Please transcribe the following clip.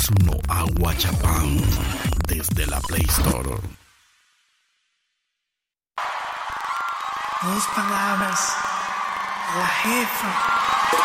uno a Guachapán desde la Play Store. Dos palabras, la jefa.